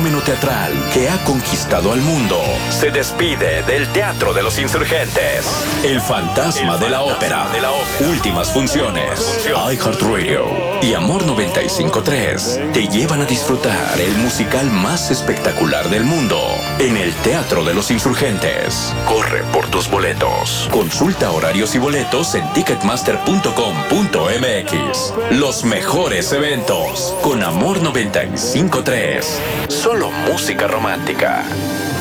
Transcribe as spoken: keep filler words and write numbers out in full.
fenómeno teatral que ha conquistado al mundo se despide del Teatro de los Insurgentes. El fantasma, el de, la ópera. de la ópera. Últimas funciones. iHeartRadio y Amor noventa y cinco punto tres te llevan a disfrutar el musical más espectacular del mundo en el Teatro de los Insurgentes. Corre por tus boletos. Consulta horarios y boletos en ticketmaster punto com punto m x. Los mejores eventos con Amor noventa y cinco punto tres. Solo música romántica.